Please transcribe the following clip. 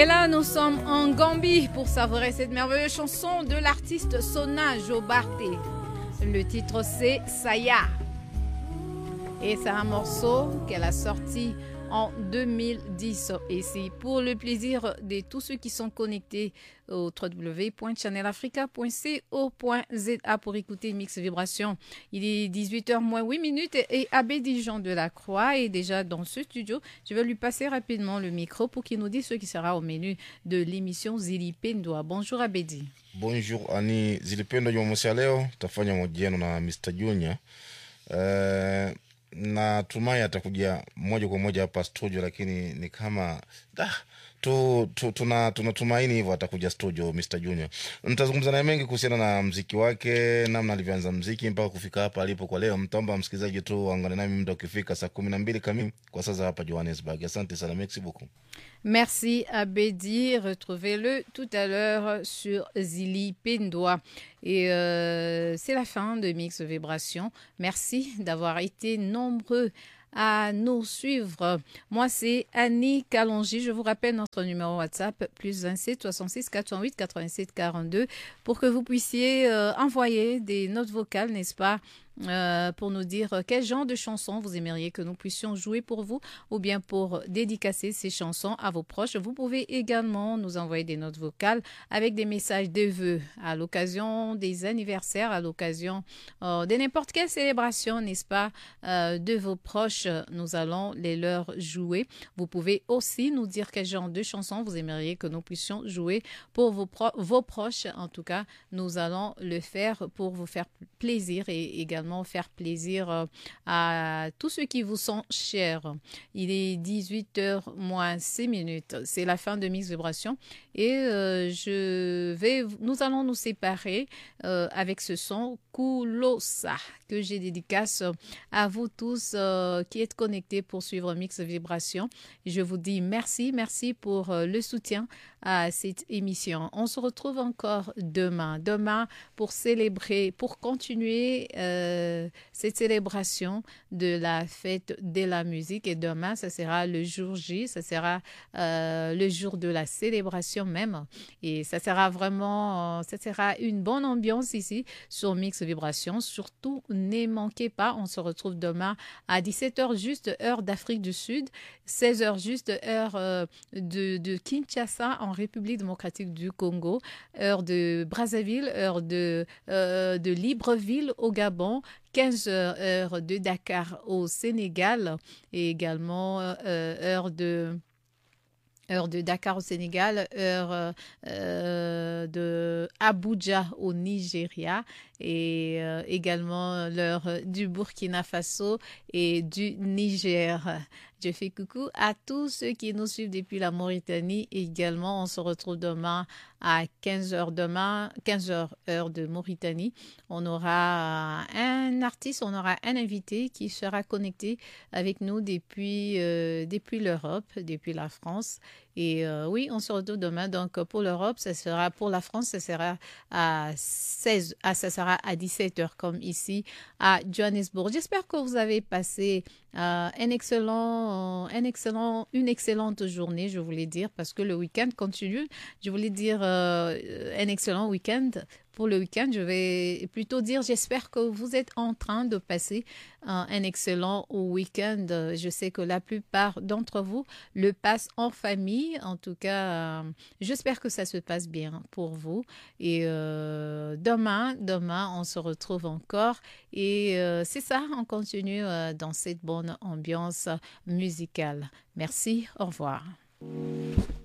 Et là, nous sommes en Gambie pour savourer cette merveilleuse chanson de l'artiste Sona Jobarté. Le titre, c'est Saya. Et c'est un morceau qu'elle a sorti en 2010. Et c'est pour le plaisir de tous ceux qui sont connectés au www.channelafrica.co.za pour écouter Mix Vibration. Il est 18h moins 8 minutes et Abedi Jean de la Croix est déjà dans ce studio. Je vais lui passer rapidement le micro pour qu'il nous dise ce qui sera au menu de l'émission Zilipendwa. Bonjour Abedi. Bonjour Ani, Zilipendwa Jumamosi ya leo tafanya mahojiano na Mr. Junior. Na tumai atakuja moja kwa moja hapa studio, lakini ni kama tunatumaini hivyo atakuja studio Mr. Junior. Nitazungumza naye mengi kuhusiana na mziki wake, namna alivyoanza mziki mpaka kufika hapa alipo kwa leo. Mtaomba msikilizaji tu waungane nami muda ukifika saa 12 kamili kwa sasa hapa Johannesburg. Asante sana, merci beaucoup. Merci Abedi, retrouvez-le tout à l'heure sur Zilipendwa. Et c'est la fin de Mix Vibration. Merci d'avoir été nombreux à nous suivre. Moi, c'est Annie Kalonji. Je vous rappelle notre numéro WhatsApp, plus 27 66 408 87 42, pour que vous puissiez envoyer des notes vocales, n'est-ce pas, pour nous dire quel genre de chansons vous aimeriez que nous puissions jouer pour vous ou bien pour dédicacer ces chansons à vos proches. Vous pouvez également nous envoyer des notes vocales avec des messages de vœux à l'occasion des anniversaires, à l'occasion de n'importe quelle célébration, n'est-ce pas, de vos proches. Nous allons les leur jouer. Vous pouvez aussi nous dire quel genre de chansons vous aimeriez que nous puissions jouer pour vos proches. En tout cas, nous allons le faire pour vous faire plaisir et également faire plaisir à tous ceux qui vous sont chers. Il est 18h moins 6 minutes. C'est la fin de Mix Vibration et nous allons nous séparer avec ce son Kulosa que j'ai dédicace à vous tous qui êtes connectés pour suivre Mix Vibration. Je vous dis merci pour le soutien à cette émission. On se retrouve encore demain pour célébrer, pour continuer cette célébration de la fête de la musique. Et demain, ça sera le jour J, ça sera le jour de la célébration même. Et ça sera vraiment, ça sera une bonne ambiance ici sur Mix Vibration. Surtout, ne manquez pas, on se retrouve demain à 17h juste, heure d'Afrique du Sud, 16h juste, heure de Kinshasa en République démocratique du Congo, heure de Brazzaville, heure de Libreville au Gabon, 15h heure de Dakar au Sénégal et également heure de Dakar au Sénégal, heure de Abuja au Nigeria et également l'heure du Burkina Faso et du Niger. Je fais coucou à tous ceux qui nous suivent depuis la Mauritanie. Et également, on se retrouve demain à 15h demain, 15h heure de Mauritanie. On aura un artiste, on aura un invité qui sera connecté avec nous depuis l'Europe, depuis la France. Et oui, on se retrouve demain. Donc, pour l'Europe, ça sera, pour la France, ça sera à 17h comme ici à Johannesburg. J'espère que vous avez passé une excellente journée, je voulais dire, parce que le week-end continue. Je voulais dire un excellent week-end. Pour le week-end, je vais plutôt dire, j'espère que vous êtes en train de passer un excellent week-end. Je sais que la plupart d'entre vous le passent en famille. En tout cas, j'espère que ça se passe bien pour vous. Et demain, on se retrouve encore. Et c'est ça, on continue dans cette bonne ambiance musicale. Merci, au revoir.